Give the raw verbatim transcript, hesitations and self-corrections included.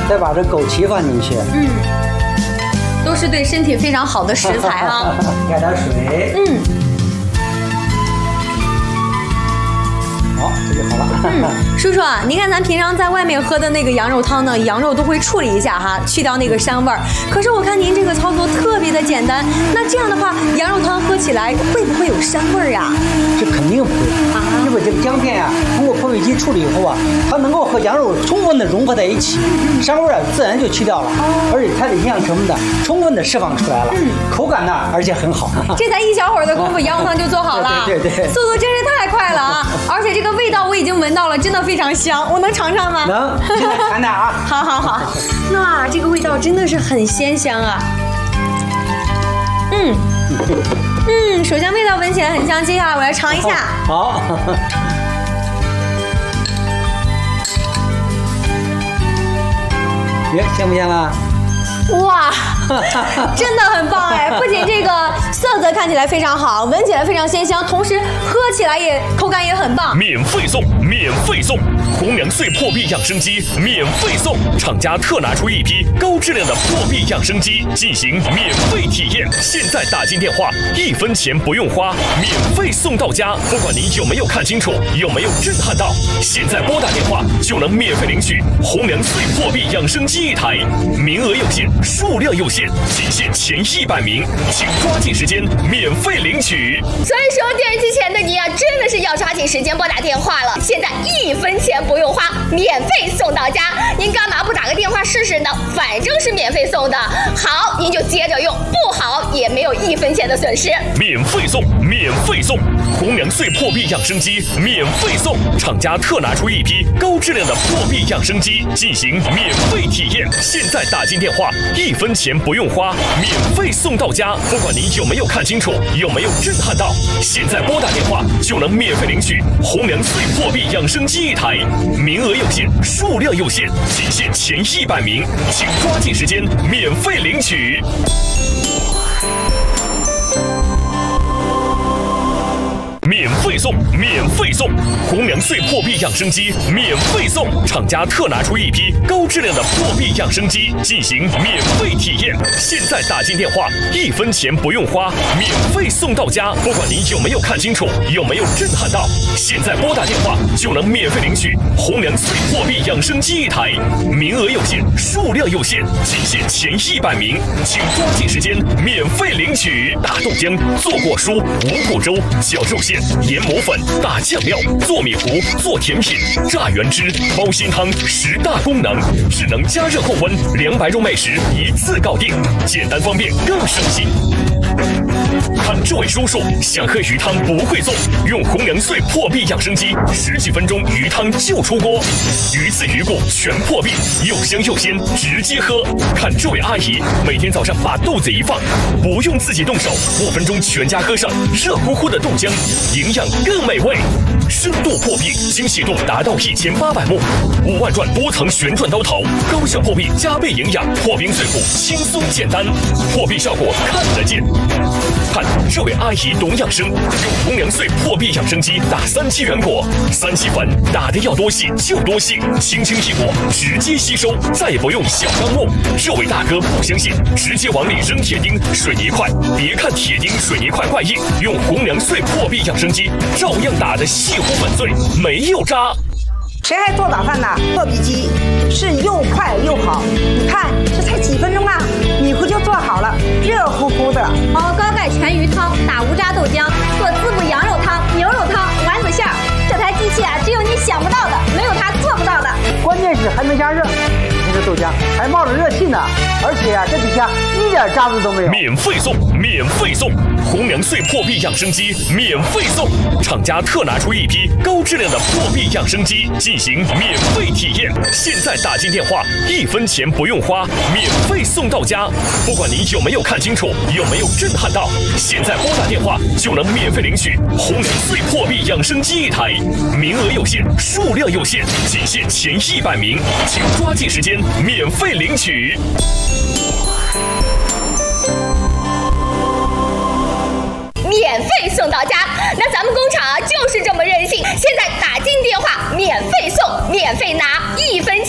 再把这枸杞放进去。 嗯，都是对身体非常好的食材啊。 加点水。 嗯。 好，这就好了。 嗯，叔叔啊，您看咱平常在外面喝的那个羊肉汤呢，羊肉都会处理一下哈，去掉那个膻味儿。可是我看您这个操作特别的简单，那这样的话，羊肉汤喝起来会不会有膻味儿呀？ 这肯定不会啊，因为这个姜片啊，通过破壁机处理以后啊，它能够和羊肉充分的融合在一起，膻味儿啊自然就去掉了，而且它的营养成分呢充分的释放出来了，嗯，口感呢而且很好。 这才一小会儿的功夫，羊肉汤就做好了， 对对对， 速度真是太快了啊！而且这个味道我已经闻到了，真的非常香，我能尝尝吗？ 能，现在尝点啊！ 好好好，哇，这个味道真的是很鲜香啊！嗯嗯，首先味道闻起来很香，接下来我来尝一下。 好。耶，香不香啊？ 哇，真的很棒哎！不仅这个色泽看起来非常好，闻起来非常鲜香，同时喝起来也口感也很棒。 免费送，免费送！红粮岁破壁养生机免费送！厂家特拿出一批高质量的破壁养生机进行免费体验，现在打进电话，一分钱不用花，免费送到家。不管你有没有看清楚，有没有震撼到，现在拨打电话就能免费领取红粮岁破壁养生机一台，名额有限。数量有限，仅限前一百名，请抓紧时间免费领取。 所以说，电视机前的你啊，真的是要抓紧时间拨打电话了。现在一分钱不用花，免费送到家。您干嘛不打个电话试试呢？反正是免费送的，好您就接着用，不好也没有一分钱的损失。 免费送，免费送！红粮岁破壁养生机免费送！厂家特拿出一批高质量的破壁养生机进行免费体验，现在打进电话。一分钱不用花，免费送到家。不管你有没有看清楚，有没有震撼到，现在拨打电话就能免费领取红粮岁破壁养生机一台，名额有限，数量有限，仅限前一百名，请抓紧时间免费领取。免费送，免费送！红粮岁破壁养生机免费送！厂家特拿出一批高质量的破壁养生机进行免费体验，现在打进电话，一分钱不用花，免费送到家。不管你有没有看清楚，有没有震撼到，现在拨打电话就能免费领取红粮岁破壁养生机一台，名额有限，数量有限，仅限前一百名，请抓紧时间免费领取。打豆浆，做果蔬，五谷粥，绞肉馅。研磨粉、打酱料、做米糊、做甜品、炸原汁、煲鲜汤，十大功能，只能加热后温，两百入美食一次搞定，简单方便更省心。看这位叔叔想喝鱼汤不会做，用红粮岁破壁养生机，十几分钟鱼汤就出锅，鱼刺鱼骨全破壁，又香又鲜，直接喝。看这位阿姨每天早上把豆子一放，不用自己动手，五分钟全家喝上热乎乎的豆浆，营养更美味。深度破壁，精细度达到一千八百目，五万转多层旋转刀头，高效破壁加倍营养，破冰碎骨轻松简单，破壁效果看得见。看这位阿姨懂养生，用红粮岁破壁养生机打三七原果，三七粉打的要多细就多细，轻轻一裹直接吸收，再也不用小钢木。这位大哥不相信，直接往里扔铁钉、水泥块，别看铁钉、水泥块怪硬，用红粮岁破壁养生机照样打得细乎粉碎，没有渣。 谁还做早饭呢？破壁机是又快又好，你看这才几分钟啊，米糊就做好了，热乎乎的。 熬高钙全鱼汤，打无渣豆浆，做滋补羊肉汤、牛肉汤、丸子馅儿。这台机器啊，只有你想不到的，没有它做不到的。 关键是还能加热，你看这豆浆还冒着热气呢，而且啊，这底下一点渣子都没有。 免费送，免费送！红粮岁破壁养生机免费送！厂家特拿出一批高质量的破壁养生机进行免费体验，现在打进电话，一分钱不用花，免费送到家。不管你有没有看清楚，有没有震撼到，现在拨打电话就能免费领取红粮岁破壁养生机一台，名额有限，数量有限，仅限前一百名，请抓紧时间免费领取。 免费送到家，那咱们工厂啊就是这么任性，现在打进电话免费送，免费拿，一分